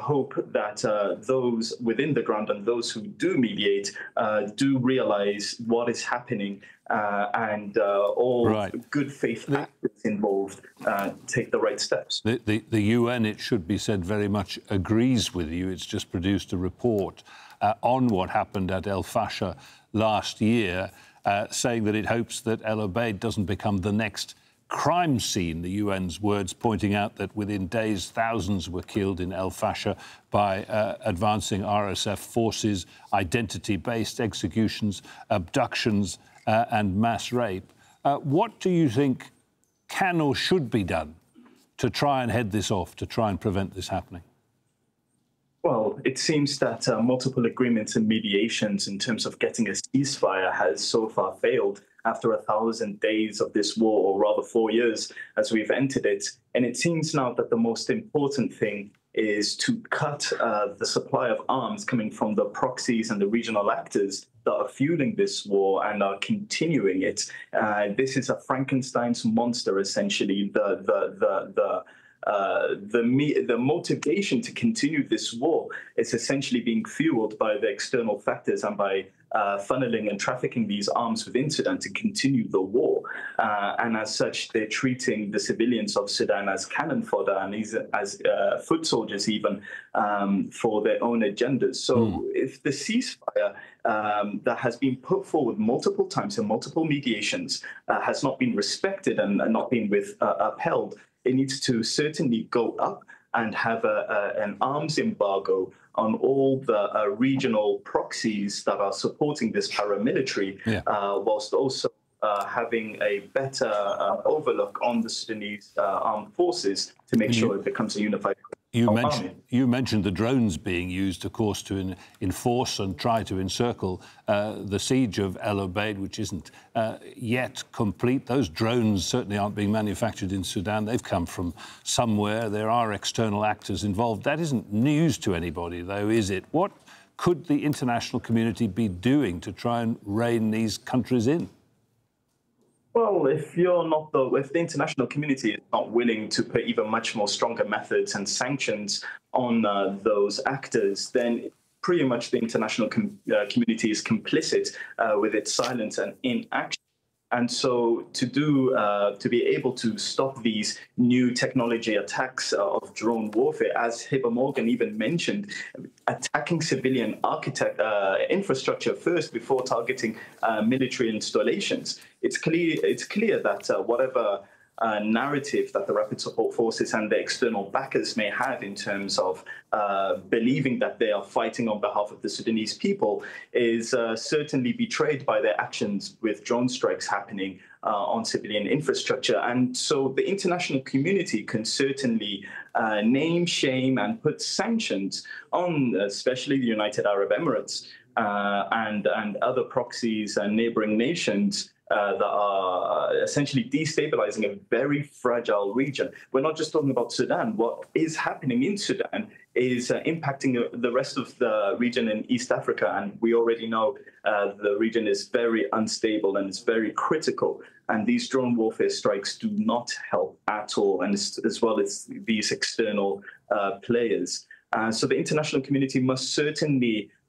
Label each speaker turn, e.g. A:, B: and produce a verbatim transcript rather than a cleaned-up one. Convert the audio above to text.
A: hope that uh, those within the ground and those who do mediate uh, do realize what is happening, uh, and uh, all
B: right.
A: good faith
B: the,
A: actors involved uh, take the right steps.
B: The, the, the U N, it should be said, very much agrees with you. It's just produced a report uh, on what happened at El Fasher last year, uh, saying that it hopes that El Obeid doesn't become the next crime scene. The U N's words pointing out that within days thousands were killed in El Fasher by uh, advancing R S F forces, identity-based executions, abductions uh, and mass rape. Uh, what do you think can or should be done to try and head this off, to try and prevent this happening?
A: Well, it seems that uh, multiple agreements and mediations in terms of getting a ceasefire has so far failed after a thousand days of this war, or rather four years as we've entered it. And it seems now that the most important thing is to cut uh, the supply of arms coming from the proxies and the regional actors that are fueling this war and are continuing it. Uh, this is a Frankenstein's monster, essentially. The, the, the, the, Uh, the, me the motivation to continue this war is essentially being fueled by the external factors and by uh, funneling and trafficking these arms within Sudan to continue the war. Uh, and as such, they're treating the civilians of Sudan as cannon fodder and as uh, foot soldiers even um, for their own agendas. So mm. if the ceasefire um, that has been put forward multiple times in multiple mediations uh, has not been respected and, and not been with, uh, upheld, it needs to certainly go up and have a, a, an arms embargo on all the uh, regional proxies that are supporting this paramilitary, yeah. uh, whilst also uh, having a better uh, overlook on the Sudanese uh, armed forces to make mm-hmm. sure it becomes a unified
B: You
A: army.
B: mentioned, you mentioned the drones being used, of course, to in, enforce and try to encircle uh, the siege of El Obeid, which isn't uh, yet complete. Those drones certainly aren't being manufactured in Sudan. They've come from somewhere. There are external actors involved. That isn't news to anybody, though, is it? What could the international community be doing to try and rein these countries in?
A: Well, if you're not the, if the international community is not willing to put even much more stronger methods and sanctions on uh, those actors, then pretty much the international com uh, community is complicit uh, with its silence and inaction. And so to do, uh, to be able to stop these new technology attacks uh, of drone warfare, as Heber Morgan even mentioned, attacking civilian architect uh, infrastructure first before targeting uh, military installations. It's clear, it's clear that uh, whatever Uh, narrative that the Rapid Support Forces and the external backers may have in terms of uh, believing that they are fighting on behalf of the Sudanese people is uh, certainly betrayed by their actions with drone strikes happening uh, on civilian infrastructure. And so the international community can certainly uh, name, shame, and put sanctions on especially the United Arab Emirates uh, and, and other proxies and neighboring nations Uh, that are essentially destabilizing a very fragile region. We're not just talking about Sudan. What is happening in Sudan is uh, impacting the rest of the region in East Africa. And we already know uh, the region is very unstable and it's very critical. And these drone warfare strikes do not help at all, and as well as these external uh, players. Uh, so the international community must certainly